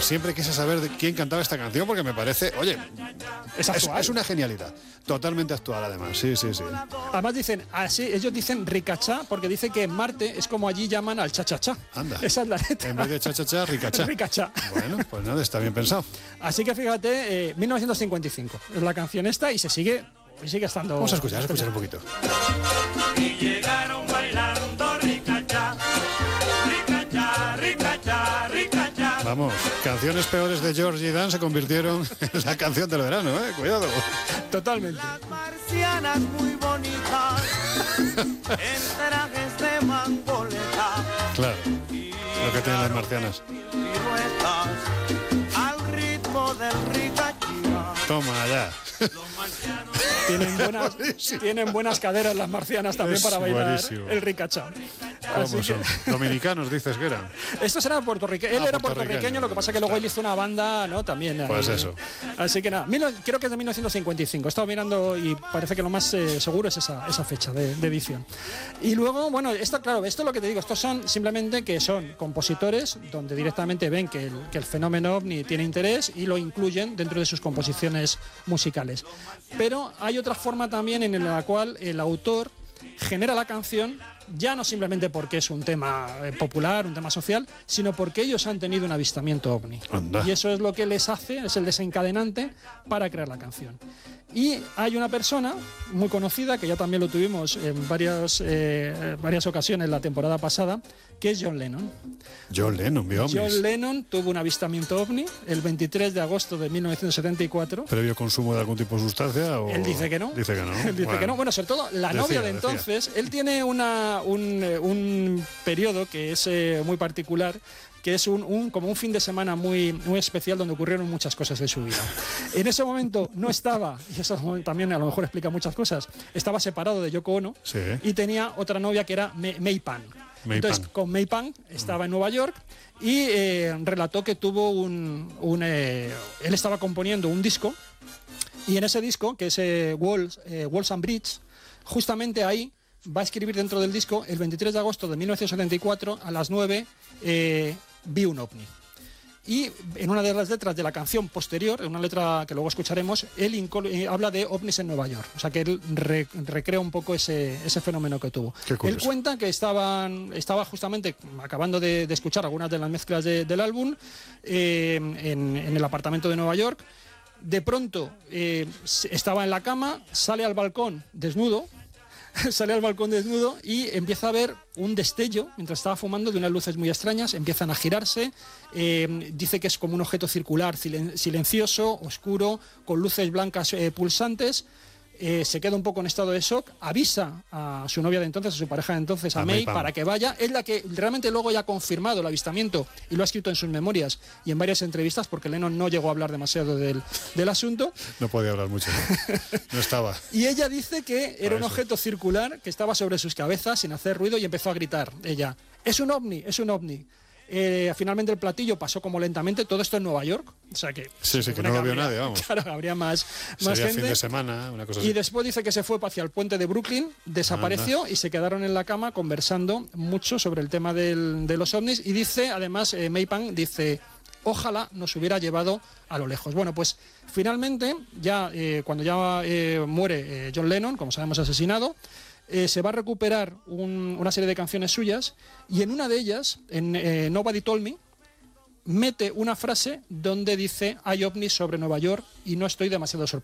siempre quise saber de quién cantaba esta canción porque me parece, oye, es una genialidad. Totalmente actual, además. Sí. Además dicen, ellos dicen ricachá porque dice que en Marte es como allí llaman al cha-cha-cha. Anda. Esa es la letra. En vez de cha-cha-cha, ricachá. Ricachá. Bueno, pues nada, está bien pensado. Así que fíjate, 1955 es la canción esta y sigue estando... Vamos a escuchar un poquito. Y llegaron bailando ricachá, ricachá, ricachá, ricachá. Vamos, canciones peores de George y Dan se convirtieron en la canción del verano, cuidado. Totalmente. Las marcianas muy bonitas, en trajes de mangoleta. Claro, lo que tienen las marcianas. Piruetas al ritmo del ricachá. Toma allá. Tienen buenas caderas las marcianas también para bailar buenísimo. el ricachá. ¿Cómo son? Dominicanos dices que eran. Estos eran puertorriqueños. Él era puertorriqueño, lo que pasa que luego él hizo una banda, ¿no? También. Pues eso. Así que nada, creo que es de 1955. He estado mirando y parece que lo más seguro es esa fecha de edición. Y luego, bueno, esto es lo que te digo. Estos son simplemente que son compositores donde directamente ven que el fenómeno ovni tiene interés y lo incluyen dentro de sus composiciones musicales. Pero hay otra forma también en la cual el autor genera la canción, ya no simplemente porque es un tema popular, un tema social, sino porque ellos han tenido un avistamiento ovni. Anda. Y eso es lo que les hace, es el desencadenante para crear la canción. Y hay una persona muy conocida, que ya también lo tuvimos en varias ocasiones la temporada pasada, que es John Lennon. John Lennon, vio ovnis. John Lennon tuvo un avistamiento ovni el 23 de agosto de 1974. ¿Previo consumo de algún tipo de sustancia? O... Él dice que no. Dice que no. Él dice que no. Bueno, sobre todo la novia de entonces, él tiene un periodo que es muy particular, que es como un fin de semana muy especial donde ocurrieron muchas cosas de su vida. En ese momento no estaba, y eso también a lo mejor explica muchas cosas, estaba separado de Yoko Ono, sí, y tenía otra novia que era May Pan. Entonces, con May Pan estaba en Nueva York y relató que tuvo él estaba componiendo un disco, y en ese disco, que es Walls and Bridge, justamente ahí va a escribir dentro del disco, el 23 de agosto de 1974, a las 9, vi un ovni. Y en una de las letras de la canción posterior, en una letra que luego escucharemos, él habla de ovnis en Nueva York. O sea que él recrea un poco ese fenómeno que tuvo. Él cuenta que estaba justamente acabando de escuchar algunas de las mezclas del álbum en el apartamento de Nueva York. De pronto estaba en la cama, sale al balcón desnudo y empieza a ver un destello mientras estaba fumando de unas luces muy extrañas, empiezan a girarse, dice que es como un objeto circular silencioso, oscuro, con luces blancas pulsantes. Se queda un poco en estado de shock, avisa a su novia de entonces, a su pareja de entonces, a May, para que vaya. Es la que realmente luego ya ha confirmado el avistamiento y lo ha escrito en sus memorias y en varias entrevistas, porque Lennon no llegó a hablar demasiado del asunto. No podía hablar mucho, no estaba. Y ella dice que era un objeto circular que estaba sobre sus cabezas sin hacer ruido y empezó a gritar ella, es un ovni, es un ovni. Finalmente el platillo pasó como lentamente, todo esto en Nueva York, o sea que que no lo vio nadie, vamos. Claro, habría más Sería gente. Fin de semana, una cosa así. Y después dice que se fue hacia el puente de Brooklyn, desapareció y se quedaron en la cama conversando mucho sobre el tema de los ovnis. Y dice, además, May Pan dice, ojalá nos hubiera llevado a lo lejos. Bueno, pues finalmente, cuando ya muere John Lennon, como sabemos asesinado, se va a recuperar una serie de canciones suyas, y en una de ellas, en Nobody Told Me, mete una frase donde dice hay ovnis sobre Nueva York y no estoy demasiado sorprendido.